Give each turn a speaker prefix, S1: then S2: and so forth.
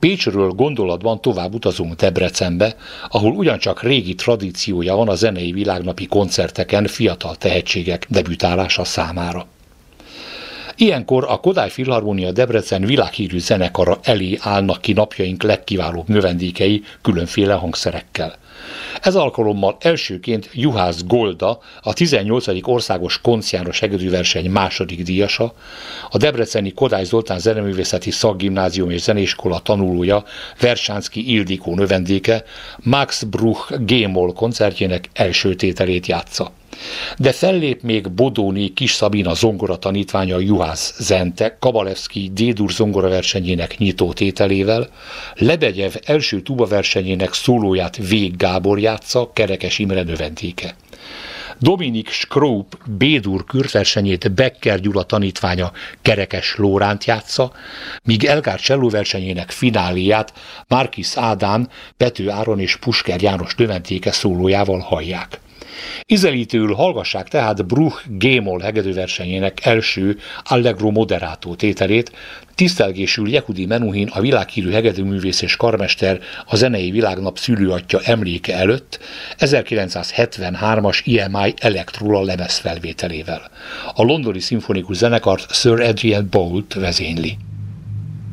S1: Pécsről gondolatban tovább utazunk Debrecenbe, ahol ugyancsak régi tradíciója van a zenei világnapi koncerteken fiatal tehetségek debütálása számára. Ilyenkor a Kodály Filharmónia Debrecen világhírű zenekara elé állnak ki napjaink legkiválóbb növendékei különféle hangszerekkel. Ez alkalommal elsőként Juhász Golda, a 18. országos koncjános hegedűverseny második díjasa, a debreceni Kodály Zoltán Zeneművészeti Szakgimnázium és Zeneiskola tanulója, Versánszky Ildikó növendéke Max Bruch G-moll koncertjének első tételét játsza. De fellép még Bodóné Kis Szabina zongora tanítványa Juhász Zente Kabalevszky D-dur zongoraversenyének nyitó tételével, Lebegyev első tubaversenyének szólóját Vég Gábor játsza, Kerekes Imre növendéke. Dominik Skroup B-dur kürtversenyét Becker Gyula tanítványa Kerekes Lóránt játsza, míg Elgár csellóversenyének fináléját Márkis Ádám, Pető Áron és Pusker János növendéke szólójával hallják. Ízelítőül hallgassák tehát Bruch G-moll hegedűversenyének első Allegro moderato tételét, tisztelgésül Yehudi Menuhin, a világhírű hegedűművész és karmester, a zenei világnap szülőatya emléke előtt 1973-as EMI Electrola lemezfelvételével. A londoni szimfonikus zenekart Sir Adrian Boult vezényli.